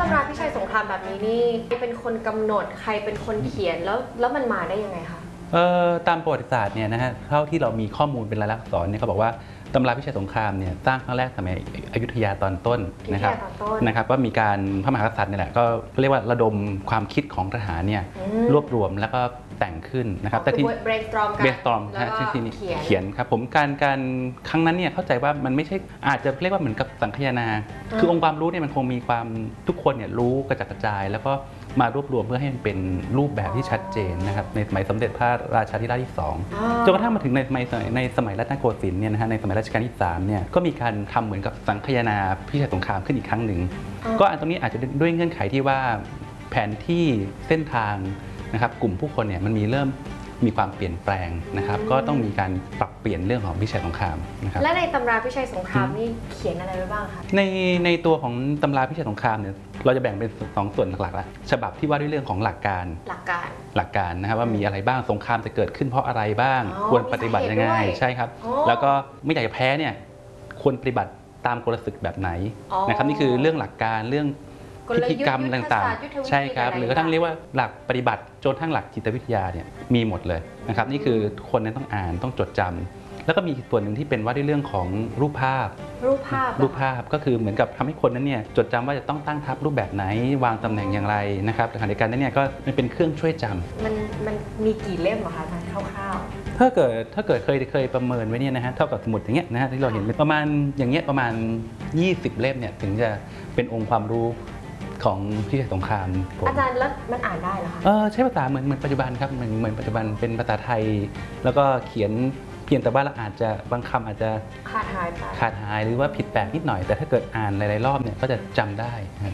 ำราพิชัยสงครามแบบนี้นี่เป็นคนกำหนดใครเป็นคนเขียนแล้วมันมาได้ยังไงคะตามประวัติศาสตร์เนี่ยนะฮะเท่าที่เรามีข้อมูลเป็นลายลักษณ์อักษรเนี่ยเขาบอกว่าตำราพิชัยสงครามเนี่ยสร้างครั้งแรกสมัยอยุธยาตอนต้นนะครับว่ามีการพระมหากษัตริย์เนี่ยแหละก็เรียกว่าระดมความคิดของทหารเนี่ยรวบรวมแล้วก็แต่งขึ้นนะครับแต่ที่ brainstorm นะที่เขียนครับผมการครั้งนั้นเนี่ยเข้าใจว่ามันไม่ใช่อาจจะเรียกว่าเหมือนกับสังคายนาคือองค์ความรู้เนี่ยมันคงมีความทุกคนเนี่ยรู้กระจัดกระจายแล้วก็มารวบรวมเพื่อให้มันเป็นรูปแบบที่ชัดเจนนะครับในสมัยสมเด็จพระราชาธิราชที่2จนกระทั่งมาถึงในสมัยรัตนโกสินทร์เนี่ยนะฮะในสมัยรัชกาลที่3เนี่ยก็มีการทำเหมือนกับสังคายนาพิชัยสงครามขึ้นอีกครั้งหนึ่งก็อันตรงนี้อาจจะด้วยเงื่อนไขที่ว่าแผนที่เส้นทางนะครับกลุ่มผู้คนเนี่ยมันเริ่มมีความเปลี่ยนแปลงนะครับก็ต้องมีการปรับเปลี่ยนเรื่องของพิชัยสงครามนะครับและในตำราพิชัยสงครามนี่เขียนอะไรไว้บ้างคะในตัวของตำราพิชัยสงครามเนี่ยเราจะแบ่งเป็น2ส่วนหลักๆละฉบับที่ว่าด้วยเรื่องของหลักการนะครับว่ามีอะไรบ้างสงครามจะเกิดขึ้นเพราะอะไรบ้างควรปฏิบัติยังไงใช่ครับแล้วก็ไม่อยากจะแพ้เนี่ยควรปฏิบัติตามกลศึกแบบไหนนะครับนี่คือเรื่องหลักการเรื่องพิธีกรรมต่างๆใช่ครับหรือกระทั่งเรียกว่าหลักปฏิบัติจนทั้งหลักจิตวิทยาเนี่ยมีหมดเลยนะครับนี่คือทุกคนนั้นต้องอ่านต้องจดจำแล้วก็มีส่วนหนึ่งที่เป็นว่าด้วยเรื่องของรูปภาพก็คือเหมือนกับทำให้คนนั้นเนี่ยจดจำว่าจะต้องตั้งทัพรูปแบบไหนวางตำแหน่งอย่างไรนะครับแต่ขณะเดียวกันนั้นเนี่ยก็มันเป็นเครื่องช่วยจำมันมีกี่เล่มอะคะคร่าวๆถ้าเกิดเคยประเมินไว้เนี่ยนะฮะเท่ากับสมุดอย่างเงี้ยนะฮะที่เราเห็นประมาณอย่างเงี้ยประมาณ20เล่มเนี่ยถึงจะเป็นองค์ความรู้ของพิชัยสงครามอาจารย์แล้วมันอ่านได้เหรอคะใช้ภาษาเหมือนปัจจุบันครับเหมือนปัจจุบันเป็นภาษาไทยแล้วก็เขียนเพียงแต่ว่าเราอาจจะบางคำอาจจะขาดหายหรือว่าผิดแปลกนิดหน่อยแต่ถ้าเกิดอ่านหลายๆรอบเนี่ยก็จะจำได้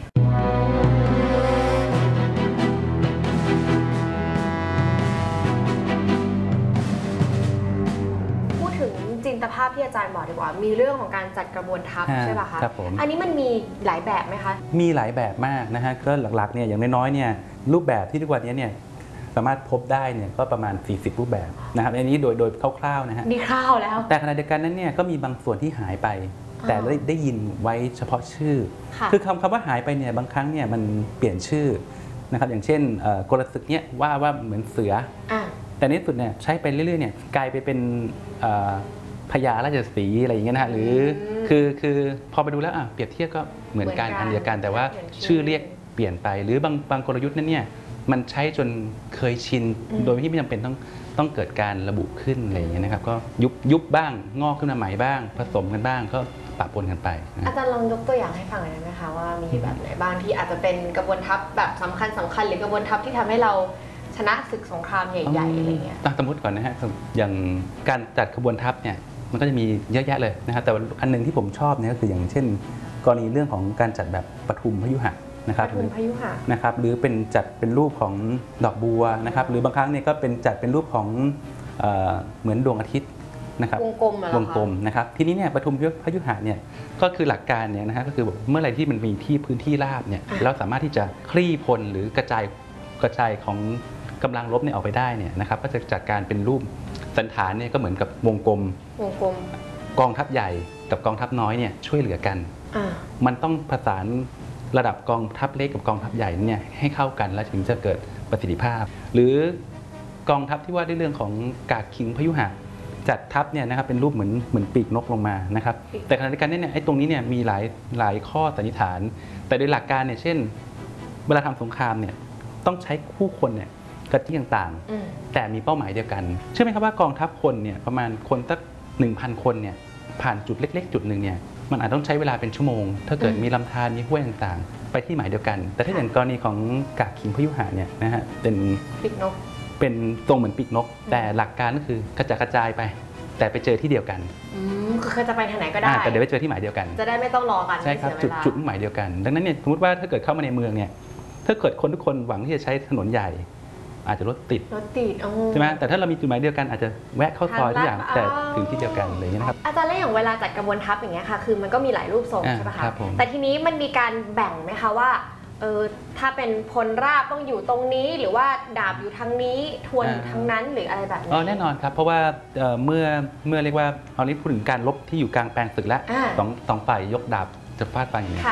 จินตภาพที่อาจารย์บอกดีกว่ามีเรื่องของการจัดกระบวนทัพใช่ป่ะคะอันนี้มันมีหลายแบบไหมคะมีหลายแบบมากนะฮะก็หลักๆเนี่ยอย่างน้อยๆเนี่ยรูปแบบที่ทุกวันนี้เนี่ยสามารถพบได้เนี่ยก็ประมาณ40รูปแบบนะครับอันนี้โดยคร่าวๆนะฮะนี่คร่าวแล้วแต่ขณะเดียวกันนั้นเนี่ยก็มีบางส่วนที่หายไปแต่ได้ยินไว้เฉพาะชื่อคือคำว่าหายไปเนี่ยบางครั้งเนี่ยมันเปลี่ยนชื่อนะครับอย่างเช่นกลศึกเนี่ยว่าเหมือนเสือแต่ในที่สุดเนี่ยใช้ไปเรื่อยๆเนี่ยกลายไปเป็นพญาราชสีห์อะไรอย่างเงี้ยนะฮะหรือคือพอไปดูแล้วเปรียบเทียบก็เหมือนกันอันเดียวกันแต่ว่าชื่อเรียกเปลี่ยนไปหรือบางกลยุทธ์นั้นเนี่ยมันใช้จนเคยชินโดยที่ไม่จำเป็นต้องเกิดการระบุขึ้นอะไรอย่างเงี้ยนะครับก็ยุบบ้างงอกขึ้นมาใหม่บ้างผสมกันบ้างก็ปะปนกันไปอาจารย์ลองยกตัวอย่างให้ฟังหน่อยได้ไหมคะว่ามีแบบไหนบ้างที่อาจจะเป็นกระบวนทัพแบบสำคัญหรือกระบวนทัพที่ทำให้เราชนะศึกสงครามใหญ่ๆอะไรเงี้ยสมมติก่อนนะฮะอย่างการจัดขบวนทัพเนี่ยมันก็จะมีเยอะแยะเลยนะครับแต่อันนึงที่ผมชอบเนี่ยก็คืออย่างเช่นกรณีเรื่องของการจัดแบบปทุมพยุหะนะครับนะครับหรือเป็นจัดเป็นรูปของดอกบัวนะครับหรือบางครั้งเนี่ยก็เป็นจัดเป็นรูปของเหมือนดวงอาทิตย์นะครับวงกลมนะครับทีนี้เนี่ยปทุมพยุหะเนี่ยก็คือหลักการเนี่ยนะฮะก็คือเมื่อไรที่มันมีที่พื้นที่ราบเนี่ยเราสามารถที่จะคลี่พลหรือกระจายของกำลังรบเนี่ยออกไปได้เนี่ยนะครับก็จะจัดการเป็นรูปสันฐานเนี่ยก็เหมือนกับวงกลมกองทัพใหญ่กับกองทัพน้อยเนี่ยช่วยเหลือกันมันต้องผสานระดับกองทัพเล็กกับกองทัพใหญ่เนี่ยให้เข้ากันแล้วถึงจะเกิดประสิทธิภาพหรือกองทัพที่ว่าด้วยเรื่องของกากขิงพยุหะจัดทัพเนี่ยนะครับเป็นรูปเหมือนปีกนกลงมานะครับแต่ขณะเดียวกันเนี่ยไอ้ตรงนี้เนี่ยมีหลายข้อสันนิษฐานแต่โดยหลักการเนี่ยเช่นเวลาทำสงครามเนี่ยต้องใช้คู่คนเนี่ยกระที่ต่างๆแต่มีเป้าหมายเดียวกันเชื่อไหมครับว่ากองทัพคนเนี่ยประมาณคนสัก 1,000 คนเนี่ยผ่านจุดเล็กๆจุดหนึ่งเนี่ยมันอาจต้องใช้เวลาเป็นชั่วโมงถ้าเกิดมีลำธารมีห้วยต่างๆไปที่หมายเดียวกันแต่ถ้าอย่างกรณีของกากขิงพยุหะเนี่ยนะฮะเป็นปีกนกเป็นทรงเหมือนปีกนกแต่หลักการก็คือกระจายไปแต่ไปเจอที่เดียวกันคือจะไปทางไหนก็ได้แต่เดี๋ยวไปเจอที่หมายเดียวกันจะได้ไม่ต้องรอกันใช่ครับจุดหมายเดียวกันดังนั้นเนี่ยสมมติว่าถ้าเกิดเข้ามาในเมืองเนี่ยถ้าเกิดคนทุกคนหวังที่จะใช้ถนนใหญ่อาจจะรถติดใช่ไหมแต่ถ้าเรามีจุดหมายเดียวกันอาจจะแวะเข้าซอยทุกอย่างแต่ถึงที่เดียวกันเลยนะครับอาจารย์แล้วอย่างเวลาจัดกระบวนทัพอย่างเงี้ยค่ะคือมันก็มีหลายรูปทรงใช่ไหมคะแต่ทีนี้มันมีการแบ่งไหมคะว่าถ้าเป็นพลราบต้องอยู่ตรงนี้หรือว่าดาบอยู่ทางนี้ทวนอยู่ทางนั้นหรืออะไรแบบนี้แน่นอนครับเพราะว่าเมื่อเรียกว่าเอานี้พูดถึงการลบที่อยู่กลางแปลงศึกแล้วสองฝ่ายยกดาบจะฟาดฟันอย่างนี้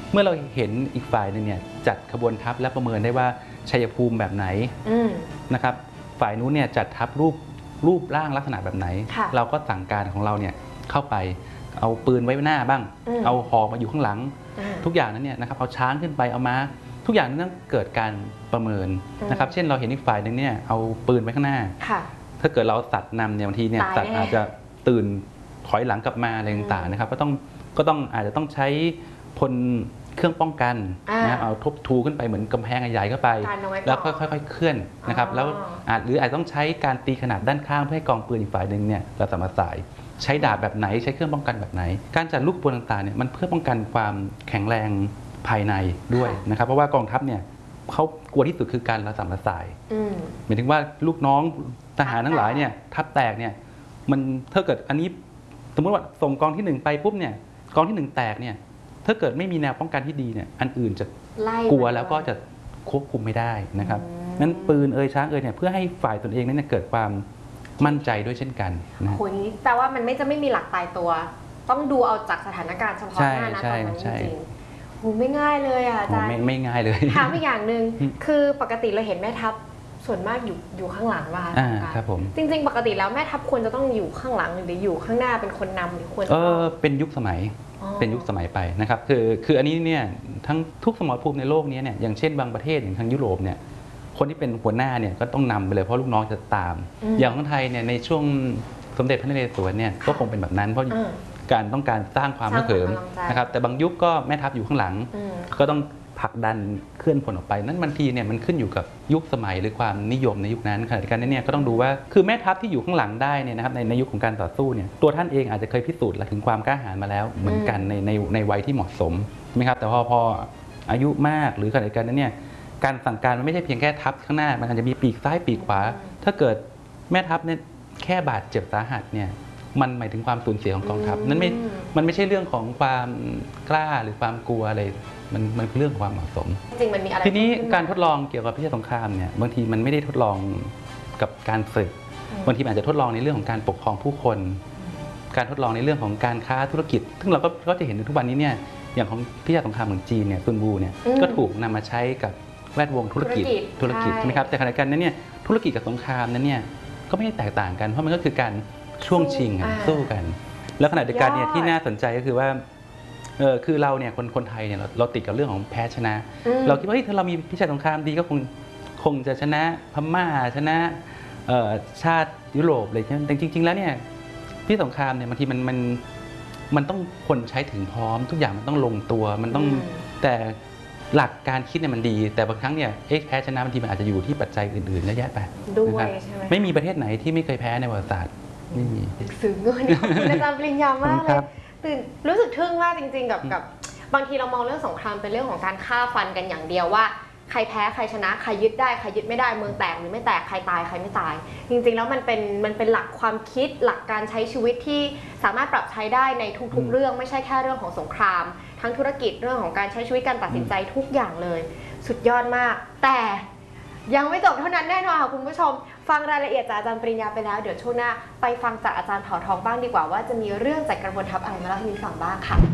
เมื่อเราเห็นอีกฝ่ายนึงเนี่ยจัดขบวนทัพและประเมินได้ว่าชัยภูมิแบบไหนนะครับฝ่ายนู้นเนี่ยจัดทัพรูปร่างลักษณะแบบไหนเราก็สั่งการของเราเนี่ยเข้าไปเอาปืนไว้หน้าบ้างเอาหอกมาอยู่ข้างหลังทุกอย่างนั้นเนี่ยนะครับเอาช้างขึ้นไปเอาม้าทุกอย่างนั้นต้องเกิดการประเมินนะครับเช่นเราเห็นอีกฝ่ายนึงเนี่ยเอาปืนไว้ข้างหน้าถ้าเกิดเราสัตว์นำเนี่ยบางทีเนี่ยสัตว์อาจจะตื่นถอยหลังกลับมาอะไรต่างๆนะครับก็ต้องอาจจะต้องใช้พลเครื่องป้องกันนะครับเอาทบทูขึ้นไปเหมือนกำแพงใหญ่เข้าไปแล้วค่อยๆเคลื่อนนะครับแล้วหรืออาจต้องใช้การตีขนาดด้านข้างเพื่อให้กองปืนอีกฝ่ายหนึ่งเนี่ยเราสามารถสายใช้ดาบแบบไหนใช้เครื่องป้องกันแบบไหนการจัดลูกปืนต่างๆเนี่ยมันเพื่อป้องกันความแข็งแรงภายในด้วยนะครับเพราะว่ากองทัพเนี่ยเขากลัวที่สุดคือการระสำระสายหมายถึงว่าลูกน้องทหารทั้งหลายเนี่ยทัพแตกเนี่ยมันถ้าเกิดอันนี้สมมติว่าส่งกองที่1ไปปุ๊บเนี่ยกองที่1แตกเนี่ยถ้าเกิดไม่มีแนวป้องกันที่ดีเนี่ยอันอื่นจะกลัวแล้วก็จะควบคุมไม่ได้นะครับนั้นปืนช้างเนี่ยเพื่อให้ฝ่ายตนเองนั้นเกิดความมั่นใจด้วยเช่นกันนะคุณแปลว่ามันไม่มีหลักตายตัวต้องดูเอาจากสถานการณ์เฉพาะหน้านะตอนนั้นจริงๆโหไม่ง่ายเลยอาจารย์ไม่ง่ายเลยถามอีกอย่างหนึ่งคือปกติเราเห็นแม่ทัพส่วนมากอยู่ข้างหลังว่าครับผมจริงๆปกติแล้วแม่ทัพควรจะต้องอยู่ข้างหลังหรืออยู่ข้างหน้าเป็นคนนำหรือควรเป็นยุคสมัยไปนะครับคืออันนี้เนี่ยทั้งทุกสมรภูมิในโลกนี้เนี่ยอย่างเช่นบางประเทศอย่างทางยุโรปเนี่ยคนที่เป็นหัวหน้าเนี่ยก็ต้องนำไปเลยเพราะลูกน้องจะตามอย่างของไทยเนี่ยในช่วงสมเด็จพระนเรศวรเนี่ยก็คงเป็นแบบนั้นเพราะการต้องการสร้างความฮึกเหิมนะครับแต่บางยุคก็แม่ทัพอยู่ข้างหลังก็ต้องผลักดันเคลื่อนพลออกไปนั้นบางทีเนี่ยมันขึ้นอยู่กับยุคสมัยหรือความนิยมในยุคนั้นขณะเดียวกันเนี่ยก็ต้องดูว่าคือแม่ทัพที่อยู่ข้างหลังได้เนี่ยนะครับในยุคของการต่อสู้เนี่ยตัวท่านเองอาจจะเคยพิสูจน์ถึงความกล้าหาญมาแล้วเหมือนกันในวัยที่เหมาะสมใช่ไหมครับแต่พออายุมากหรือขณะเดียวกันนั้นเนี่ยการสั่งการมันไม่ใช่เพียงแค่ทัพข้างหน้ามันอาจจะมีปีกซ้ายปีกขวาถ้าเกิดแม่ทัพเนี่ยแค่บาดเจ็บสาหัสเนี่ยมันหมายถึงความสูญเสียของกองทัพนั้นมันไม่ใช่เรื่องของความกล้าหรือความกลัวอะไรมันคือเรื่องของความเหมาะสมจริงมันมีอะไรทีนี้การทดลองเกี่ยวกับพิชัยสงครามเนี่ยบางทีมันไม่ได้ทดลองกับการฝึกบางทีอาจจะทดลองในเรื่องของการปกครองผู้คนการทดลองในเรื่องของการค้าธุรกิจซึ่งเราก็จะเห็นในทุกวันนี้เนี่ยอย่างของพิชัยสงครามของจีนเนี่ยซุนวูเนี่ยก็ถูกนำมาใช้กับแวดวงธุรกิจใช่ไหมครับแต่ขณะเดียวกันนั้นเนี่ยธุรกิจกับสงครามนั้นเนี่ยก็ไม่ได้แตกต่างกันเพราะมันก็คือการช่วงชิงสู้กันแล้วขณะเดียวกันเนี่ยที่น่าสนใจก็คือว่าคือเราเนี่ยคนไทยเนี่ยเราติดกับเรื่องของแพ้ชนะเราคิดว่าถ้าเรามีพิชัยสงครามดีก็คงจะชนะพม่าชนะชาติยุโรปอะไรอย่างเงี้ยแต่จริงๆแล้วเนี่ยพิชัยสงครามเนี่ยบางทีมันต้องคนใช้ถึงพร้อมทุกอย่างมันต้องลงตัวมันต้องแต่หลักการคิดเนี่ยมันดีแต่บางครั้งเนี่ยแพ้ชนะบางทีมันอาจจะอยู่ที่ปัจจัยอื่นๆเยอะแยะไปด้วยใช่ไหมไม่มีประเทศไหนที่ไม่เคยแพ้ในประวัติศาสตร์ไม่มีซึ้งเลยคุณอาจารย์ปริญญามากเลยตื่นรู้สึกทึ่งมากจริงๆกับบางทีเรามองเรื่องสงครามเป็นเรื่องของการฆ่าฟันกันอย่างเดียวว่าใครแพ้ใครชนะใครยึดได้ใครยึดไม่ได้เมืองแตกหรือไม่แตกใครตายใครไม่ตายจริงๆแล้วมันเป็นหลักความคิดหลักการใช้ชีวิตที่สามารถปรับใช้ได้ในทุกๆเรื่องไม่ใช่แค่เรื่องของสงครามทั้งธุรกิจเรื่องของการใช้ชีวิตการตัดสินใจทุกอย่างเลยสุดยอดมากแต่ยังไม่จบเท่านั้นแน่นอนค่ะคุณผู้ชมฟังรายละเอียดจากอาจารย์ปริญญาไปแล้วเดี๋ยวช่วงหน้าไปฟังจากอาจารย์เผ่าทองบ้างดีกว่าว่าจะมีเรื่องจัดกระบวนทัพอะไรมาเล่าให้ฟังบ้างค่ะ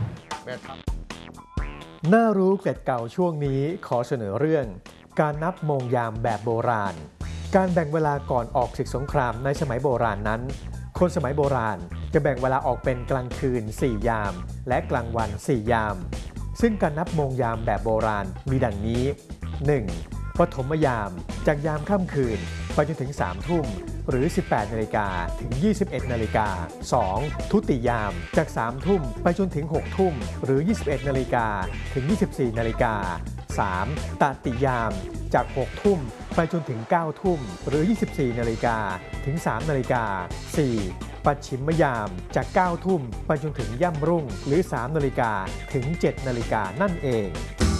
น่ารู้เกร็ดเก่าช่วงนี้ขอเสนอเรื่องการนับโมงยามแบบโบราณการแบ่งเวลาก่อนออกศึกสงครามในสมัยโบราณนั้นคนสมัยโบราณจะแบ่งเวลาออกเป็นกลางคืน4ยามและกลางวัน4ยามซึ่งการนับโมงยามแบบโบราณมีดังนี้ 1. ปฐมยามจากยามค่ำคืนไปจนถึง3 ทุ่มหรือ 18 นาฬิกาถึง 21 นาฬิกา 2. ทุติยามจาก3 ทุ่มไปจนถึง6 ทุ่มหรือ 21 นาฬิกาถึง 24 นาฬิกา 3. ตติยามจาก6 ทุ่มไปจนถึง9 ทุ่มหรือ 24 นาฬิกาถึง 3 นาฬิกา 4. ปัจฉิมยามจาก9 ทุ่มไปจนถึงย่ำรุ่งหรือ 3 นาฬิกาถึง 7 นาฬิกานั่นเอง